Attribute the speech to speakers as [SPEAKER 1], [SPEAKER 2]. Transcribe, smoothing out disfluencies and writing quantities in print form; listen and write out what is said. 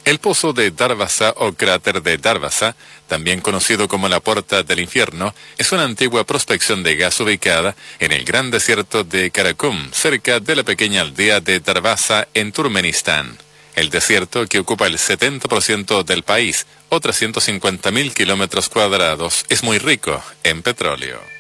[SPEAKER 1] El pozo de Darvaza o cráter de Darvaza, también conocido como la Puerta del Infierno, es una antigua prospección de gas ubicada en el gran desierto de Karakum, cerca de la pequeña aldea de Darvaza en Turkmenistán. El desierto, que ocupa el 70% del país, o 350.000 kilómetros cuadrados, es muy rico en petróleo.